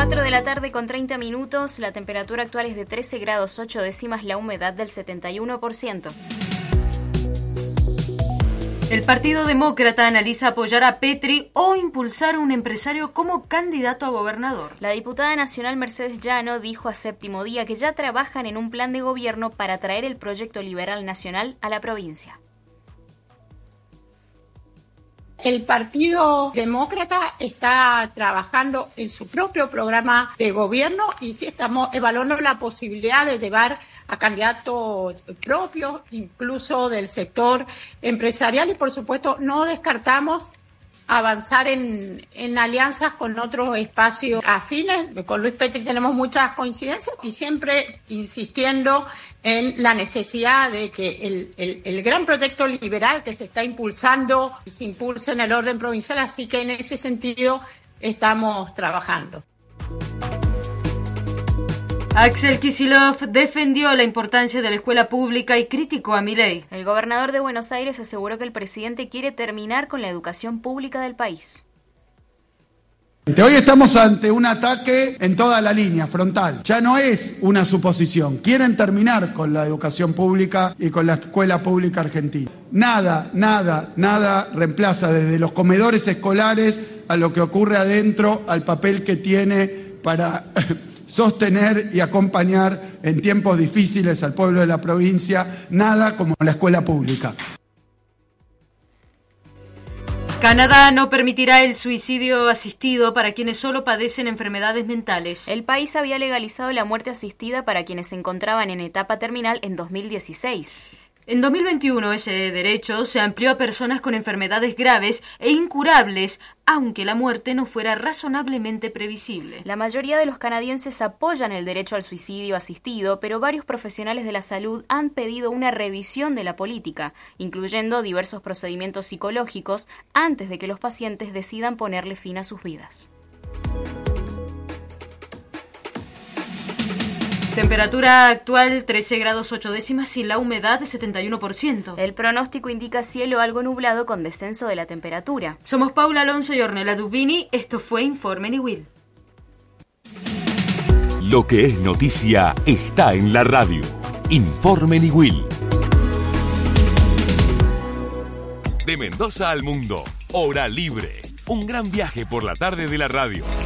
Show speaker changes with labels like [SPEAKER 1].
[SPEAKER 1] 4 de la tarde con 30 minutos, la temperatura actual es de 13 grados 8 décimas, la humedad del 71%.
[SPEAKER 2] El Partido Demócrata analiza apoyar a Petri o impulsar a un empresario como candidato a gobernador.
[SPEAKER 1] La diputada nacional Mercedes Llano dijo a Séptimo Día que ya trabajan en un plan de gobierno para traer el proyecto liberal nacional a la provincia.
[SPEAKER 3] El Partido Demócrata está trabajando en su propio programa de gobierno y sí estamos evaluando la posibilidad de llevar a candidatos propios, incluso del sector empresarial, y por supuesto no descartamos avanzar en alianzas con otros espacios afines. Con Luis Petri tenemos muchas coincidencias y siempre insistiendo en la necesidad de que el gran proyecto liberal que se está impulsando se impulse en el orden provincial, así que en ese sentido estamos trabajando.
[SPEAKER 2] Axel Kicillof defendió la importancia de la escuela pública y criticó a Milei.
[SPEAKER 1] El gobernador de Buenos Aires aseguró que el presidente quiere terminar con la educación pública del país.
[SPEAKER 4] Hoy estamos ante un ataque en toda la línea frontal. Ya no es una suposición. Quieren terminar con la educación pública y con la escuela pública argentina. Nada reemplaza desde los comedores escolares a lo que ocurre adentro, al papel que tiene para sostener y acompañar en tiempos difíciles al pueblo de la provincia, nada como la escuela pública.
[SPEAKER 2] Canadá no permitirá el suicidio asistido para quienes solo padecen enfermedades mentales.
[SPEAKER 1] El país había legalizado la muerte asistida para quienes se encontraban en etapa terminal en 2016.
[SPEAKER 2] En 2021 ese derecho se amplió a personas con enfermedades graves e incurables, aunque la muerte no fuera razonablemente previsible.
[SPEAKER 1] La mayoría de los canadienses apoyan el derecho al suicidio asistido, pero varios profesionales de la salud han pedido una revisión de la política, incluyendo diversos procedimientos psicológicos, antes de que los pacientes decidan ponerle fin a sus vidas.
[SPEAKER 2] Temperatura actual 13 grados 8 décimas y la humedad de 71%.
[SPEAKER 1] El pronóstico indica cielo algo nublado con descenso de la temperatura.
[SPEAKER 2] Somos Paula Alonso y Ornella Dubini. Esto fue Informe Niwil.
[SPEAKER 5] Lo que es noticia está en la radio. Informe Niwil. De Mendoza al mundo. Hora libre. Un gran viaje por la tarde de la radio.